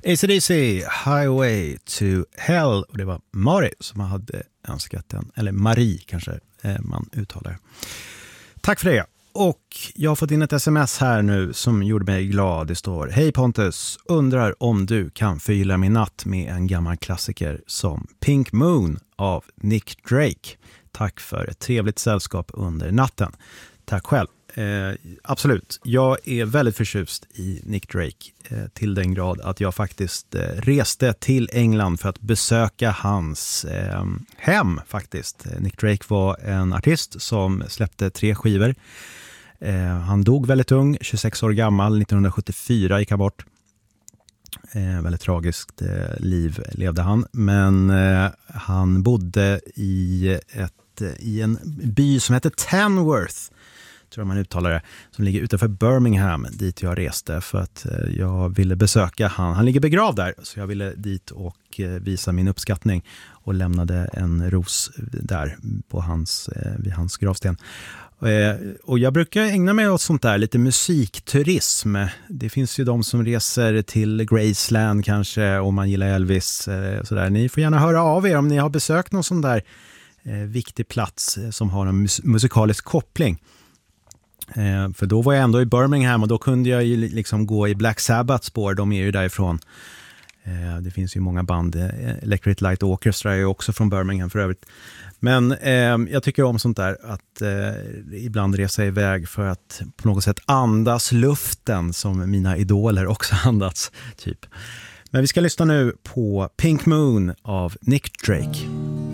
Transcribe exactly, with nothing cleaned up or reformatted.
A C D C, Highway to Hell. Och det var Mari som hade önskat den. Eller Marie kanske man uttalar. Tack för det. Och jag har fått in ett sms här nu som gjorde mig glad. Det står: Hej Pontus, undrar om du kan förgylla min natt med en gammal klassiker som Pink Moon av Nick Drake. Tack för ett trevligt sällskap under natten. Tack själv. Eh, absolut, jag är väldigt förtjust i Nick Drake eh, till den grad att jag faktiskt eh, reste till England för att besöka hans eh, hem faktiskt. Nick Drake var en artist som släppte tre skivor. Eh, han dog väldigt ung, tjugosex år gammal, nittonhundrasjuttiofyra gick han bort. Eh, väldigt tragiskt eh, liv levde han, men eh, han bodde i, ett, i en by som heter Tamworth, tror jag man uttalar det, som ligger utanför Birmingham, dit jag reste för att eh, jag ville besöka han. Han ligger begravd där, så jag ville dit och eh, visa min uppskattning och lämnade en ros där på hans, eh, vid hans gravsten. Och jag brukar ägna mig åt sånt där, lite musikturism. Det finns ju de som reser till Graceland kanske, om man gillar Elvis. Sådär. Ni får gärna höra av er om ni har besökt någon sån där eh, viktig plats som har en mus- musikalisk koppling. Eh, för då var jag ändå i Birmingham och då kunde jag ju liksom gå i Black Sabbath spår, de är ju därifrån. Eh, det finns ju många band, Electric Light Orchestra är ju också från Birmingham för övrigt. Men eh, jag tycker om sånt där, att eh, ibland resa iväg för att på något sätt andas luften som mina idoler också andats, typ. Men vi ska lyssna nu på Pink Moon av Nick Drake.